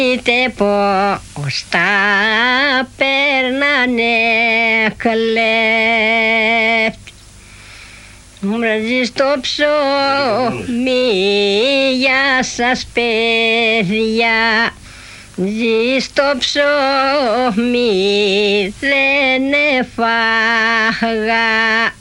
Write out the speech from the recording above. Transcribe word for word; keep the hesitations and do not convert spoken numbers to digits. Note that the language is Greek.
Είτε πως τα περνάνε κλέφτες, μραζεί στο ψωμί, για σας παιδιά, ζει στο ψωμί, δεν έφαγα.